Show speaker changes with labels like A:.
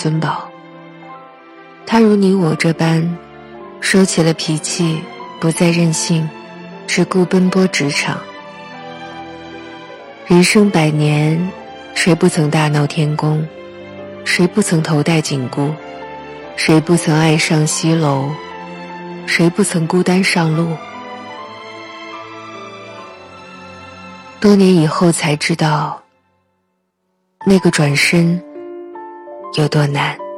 A: 尊宝。他如你我这般收起了脾气，不再任性，只顾奔波职场。人生百年，谁不曾大闹天宫？谁不曾头戴紧箍？谁不曾爱上西楼？谁不曾孤单上路？多年以后才知道，那个转身有多难。